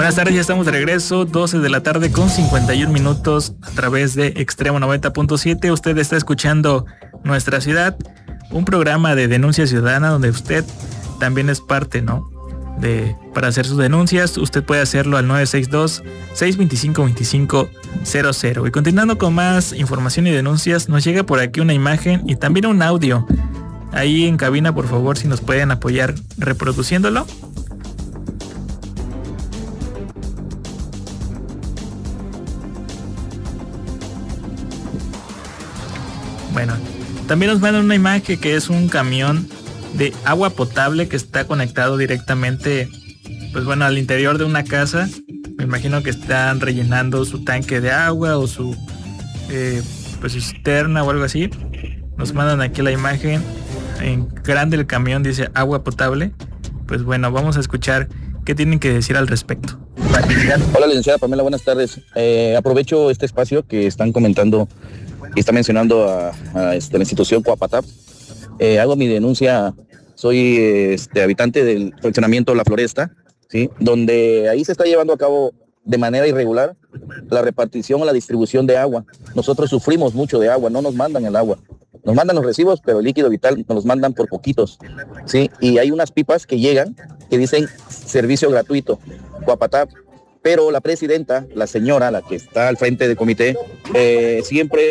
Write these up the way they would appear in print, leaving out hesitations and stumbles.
Buenas tardes, ya estamos de regreso, 12 de la tarde con 51 minutos a través de Extremo 90.7. Usted está escuchando Nuestra Ciudad, un programa de denuncia ciudadana donde usted también es parte, ¿no? Para hacer sus denuncias, usted puede hacerlo al 962-625-2500. Y continuando con más información y denuncias, nos llega por aquí una imagen y también un audio. Ahí en cabina, por favor, si nos pueden apoyar reproduciéndolo. Bueno, también nos mandan una imagen que es un camión de agua potable que está conectado directamente, pues bueno, al interior de una casa. Me imagino que están rellenando su tanque de agua o su pues su cisterna o algo así. Nos mandan aquí la imagen en grande, el camión dice agua potable. Pues bueno, vamos a escuchar qué tienen que decir al respecto. Hola, licenciada Pamela, buenas tardes. Aprovecho este espacio que están comentando y está mencionando a la institución Cuapatap. Hago mi denuncia. Soy habitante del fraccionamiento La Floresta, ¿sí? Donde ahí se está llevando a cabo de manera irregular la repartición o la distribución de agua. Nosotros sufrimos mucho de agua, no nos mandan el agua. Nos mandan los recibos, pero el líquido vital nos los mandan por poquitos, ¿sí? Y hay unas pipas que llegan que dicen servicio gratuito, Cuapatap. Pero la presidenta, la señora, la que está al frente del comité, siempre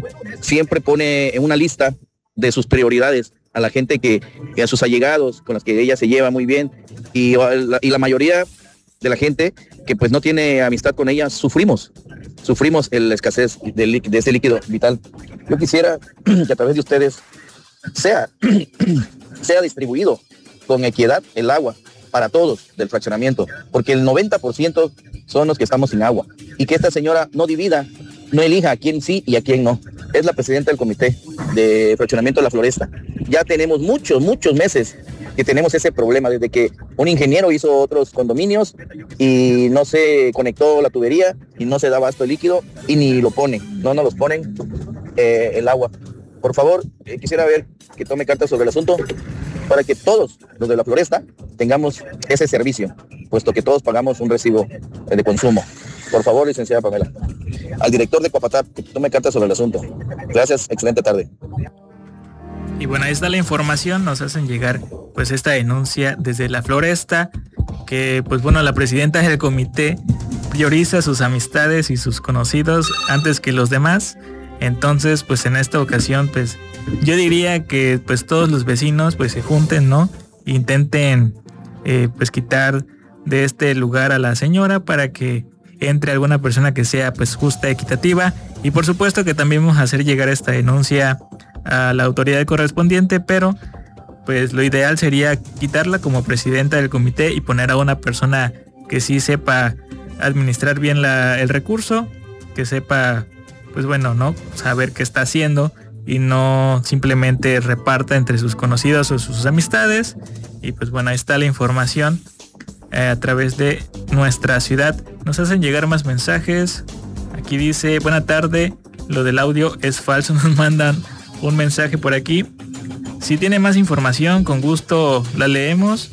pone en una lista de sus prioridades a la gente que a sus allegados, con las que ella se lleva muy bien, y la mayoría de la gente que pues no tiene amistad con ella, sufrimos la escasez de ese líquido vital. Yo quisiera que a través de ustedes sea distribuido con equidad el agua para todos del fraccionamiento, porque el 90% son los que estamos sin agua, y que esta señora no divida, no elija a quién sí y a quién no. Es la presidenta del comité de fraccionamiento de La Floresta. Ya tenemos muchos meses que tenemos ese problema, desde que un ingeniero hizo otros condominios y no se conectó la tubería y no se da abasto el líquido y ni lo ponen, no nos los ponen el agua. Por favor, quisiera ver que tome cartas sobre el asunto para que todos los de La Floresta tengamos ese servicio, puesto que todos pagamos un recibo de consumo. Por favor, licenciada Pamela, al director de Cuapatap, que tome cartas sobre el asunto. Gracias, excelente tarde. Y bueno, ahí está la información, nos hacen llegar pues esta denuncia desde La Floresta, que pues bueno, la presidenta del comité prioriza sus amistades y sus conocidos antes que los demás. Entonces pues en esta ocasión pues yo diría que pues todos los vecinos pues se junten, ¿no? Intenten pues quitar de este lugar a la señora para que entre alguna persona que sea pues justa, equitativa, y por supuesto que también vamos a hacer llegar esta denuncia a la autoridad correspondiente, pero pues lo ideal sería quitarla como presidenta del comité y poner a una persona que sí sepa administrar bien el recurso, que sepa pues bueno, ¿no? Saber qué está haciendo y no simplemente reparta entre sus conocidos o sus amistades. Y pues bueno, ahí está la información a través de Nuestra Ciudad. Nos hacen llegar más mensajes. Aquí dice, buena tarde, lo del audio es falso. Nos mandan un mensaje por aquí. Si tiene más información, con gusto la leemos.